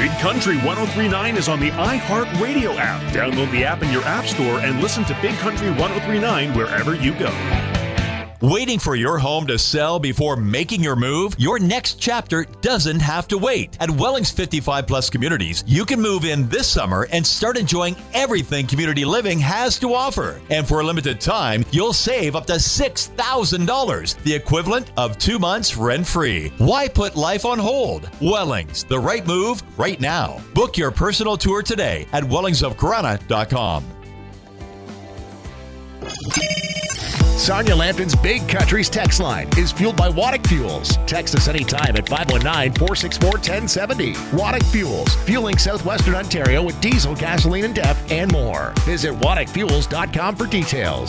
Big Country 103.9 is on the iHeartRadio app. Download the app in your app store and listen to Big Country 103.9 wherever you go. Waiting for your home to sell before making your move? Your next chapter doesn't have to wait. At Wellings 55 Plus Communities, you can move in this summer and start enjoying everything community living has to offer. And for a limited time, you'll save up to $6,000, the equivalent of 2 months rent-free. Why put life on hold? Wellings, the right move right now. Book your personal tour today at wellingsofcorona.com. Sonia Lampton's Big Country's text line is fueled by Waddick Fuels. Text us anytime at 519-464-1070. Waddick Fuels, fueling southwestern Ontario with diesel, gasoline, and DEF, and more. Visit WaddickFuels.com for details.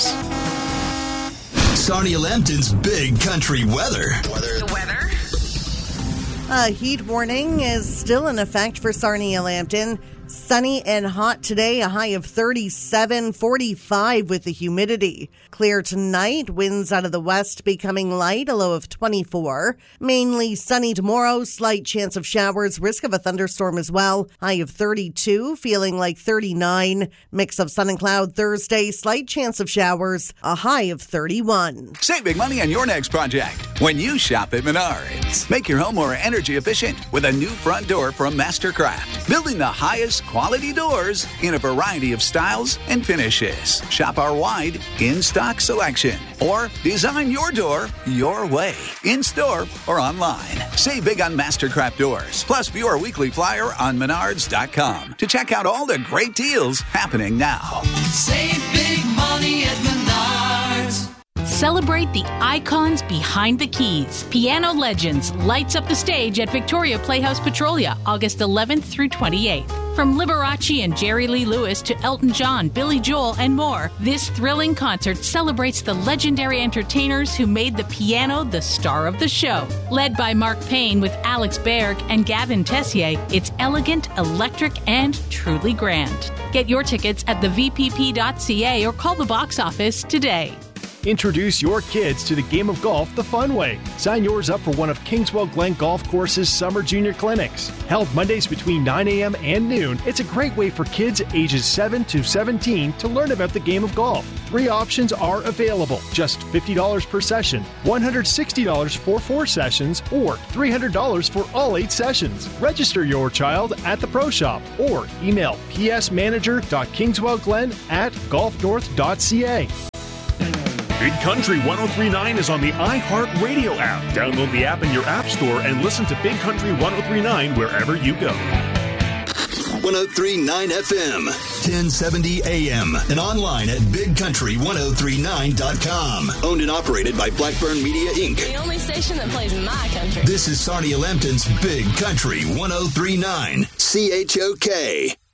Sonia Lampton's Big Country weather. The weather? A heat warning is still in effect for Sarnia Lambton. Sunny and hot today, a high of 37, 45 with the humidity. Clear tonight, winds out of the west becoming light, a low of 24. Mainly sunny tomorrow, slight chance of showers, risk of a thunderstorm as well. High of 32, feeling like 39. Mix of sun and cloud Thursday, slight chance of showers, a high of 31. Save big money on your next project when you shop at Menards. Make your home more energy efficient with a new front door from Mastercraft. Building the highest quality doors in a variety of styles and finishes. Shop our wide in-stock selection or design your door your way, in-store or online. Save big on Mastercraft doors. Plus, view our weekly flyer on Menards.com to check out all the great deals happening now. Save big money at Menards. Celebrate the icons behind the keys. Piano Legends lights up the stage at Victoria Playhouse Petrolia, August 11th through 28th. From Liberace and Jerry Lee Lewis to Elton John, Billy Joel, and more, this thrilling concert celebrates the legendary entertainers who made the piano the star of the show. Led by Mark Payne with Alex Berg and Gavin Tessier, it's elegant, electric, and truly grand. Get your tickets at thevpp.ca or call the box office today. Introduce your kids to the game of golf the fun way. Sign yours up for one of Kingswell Glen Golf Course's summer junior clinics. Held Mondays between 9 a.m. and noon, it's a great way for kids ages 7 to 17 to learn about the game of golf. 3 options are available. Just $50 per session, $160 for 4 sessions, or $300 for all 8 sessions. Register your child at the Pro Shop or email psmanager.kingswellglen@golfnorth.ca. Big Country 103.9 is on the iHeartRadio app. Download the app in your app store and listen to Big Country 103.9 wherever you go. 103.9 FM, 1070 AM, and online at BigCountry1039.com. Owned and operated by Blackburn Media, Inc. The only station that plays my country. This is Sarnia Lampton's Big Country 103.9, CHOK.